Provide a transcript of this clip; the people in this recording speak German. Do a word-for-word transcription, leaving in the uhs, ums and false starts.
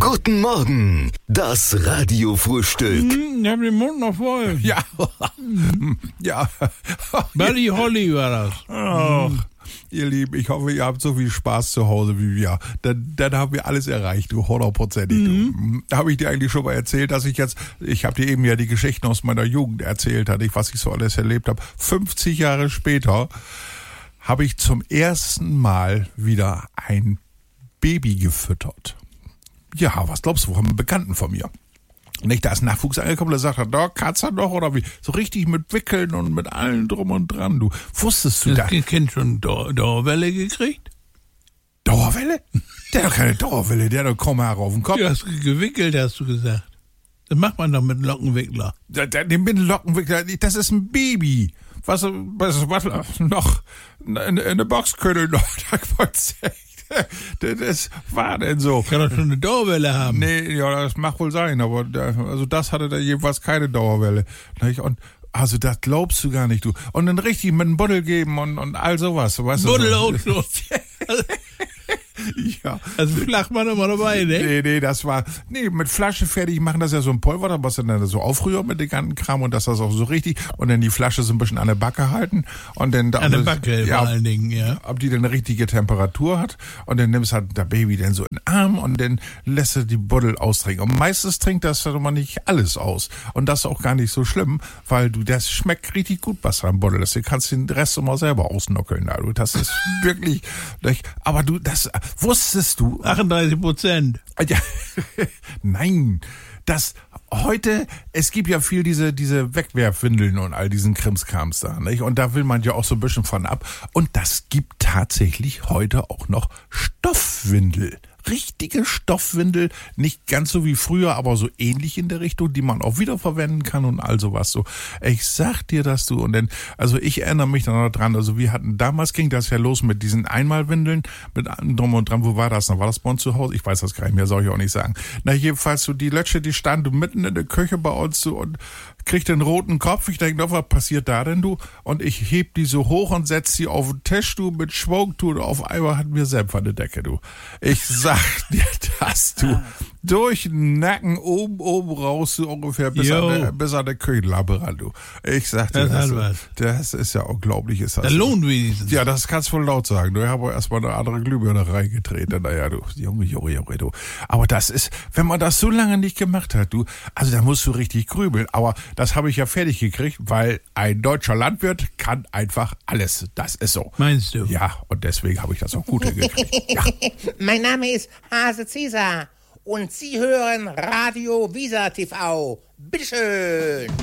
Guten Morgen, das Radiofrühstück. Hm, ich hab den Mund noch voll. Ja. Ja. Buddy Holly war das. Ach, ihr Lieben, ich hoffe, ihr habt so viel Spaß zu Hause wie wir. Dann, dann haben wir alles erreicht, du, hundertprozentig. Mhm. Da habe ich dir eigentlich schon mal erzählt, dass ich jetzt, ich habe dir eben ja die Geschichten aus meiner Jugend erzählt, hatte ich, was ich so alles erlebt habe. fünfzig Jahre später habe ich zum ersten Mal wieder ein Baby gefüttert. Ja, was glaubst du, von einem Bekannten von mir? Nicht, da ist Nachwuchs angekommen, da sagt er, da kannst du doch, oder wie? So richtig mit Wickeln und mit allem drum und dran, du. Wusstest du Das das? das Kind schon Dau- Dauerwelle gekriegt? Dauerwelle? Der hat doch keine Dauerwelle, der hat doch kaum Haare auf dem Kopf. Du hast gewickelt, hast du gesagt. Das macht man doch mit einem Lockenwickler. Der, der, den mit dem Lockenwickler, das ist ein Baby. Was, was, was noch? Eine, eine Boxködel noch, da wollt's echt. Das war denn so. Kann doch schon eine Dauerwelle haben. Nee, ja, das mag wohl sein, aber da, also das hatte da jedenfalls keine Dauerwelle. Nicht? Und also das glaubst du gar nicht, du. Und dann richtig mit einem Buddel geben und, und all sowas. Weißt du, Buddel so. auch schon. Ja. Also Flachmann immer dabei, ne? Nee, nee, das war, nee, mit Flasche fertig machen, das ist ja so ein Pulver, was dann so aufrührt mit dem ganzen Kram und das ist auch so richtig und dann die Flasche so ein bisschen an der Backe halten und dann da, An der Backe ja, vor allen Dingen, ja. ob die dann eine richtige Temperatur hat und dann nimmst halt der Baby dann so in den Arm und dann lässt er die Buddel austrinken und meistens trinkt das dann mal nicht alles aus und das ist auch gar nicht so schlimm, weil du, das schmeckt richtig gut, was am Buddel ist, du kannst den Rest immer selber ausnockeln, also das ist wirklich, aber du, das, wusstest du, achtunddreißig Prozent. ja, nein, das heute, es gibt ja viel diese, diese Wegwerfwindeln und all diesen Krimskrams da, nicht? Und da will man ja auch so ein bisschen von ab. Und das gibt tatsächlich heute auch noch Stoffwindel. Richtige Stoffwindel, nicht ganz so wie früher, aber so ähnlich in der Richtung, die man auch wiederverwenden kann und all sowas so. Ich sag dir das, du, und dann, also ich erinnere mich dann noch dran, also wir hatten, damals ging das ja los mit diesen Einmalwindeln, mit allem drum und dran, wo war das noch? War das bei uns zu Hause? Ich weiß das gar nicht mehr, soll ich auch nicht sagen. Na, jedenfalls so die Lötsche, die stand mitten in der Küche bei uns so und kriegt den roten Kopf. Ich denke, was passiert da denn, du? Und ich heb die so hoch und setz sie auf den Tisch, du, mit Schwung, du, und auf einmal hatten wir Senf an der Decke, du. Ich sag dir das, du. Durch den Nacken, oben, oben raus, so ungefähr, bis, an der, bis an der Küchenlampe ran, du. Ich sag dir, Das das, hat was. das ist ja unglaublich, ist das. Das lohnt wenigstens. Ja, das kannst du wohl laut sagen. Du, ich habe erstmal eine andere Glühbirne reingetreten. Naja, du, Junge, Junge, Junge, du. Aber das ist, wenn man das so lange nicht gemacht hat, du, also da musst du richtig grübeln. Aber das habe ich ja fertig gekriegt, weil ein deutscher Landwirt kann einfach alles. Das ist so. Meinst du? Ja, und deswegen habe ich das auch gut hingekriegt. Ja. Mein Name ist Hase Cäsar und Sie hören Radio Visa T V. Bitteschön.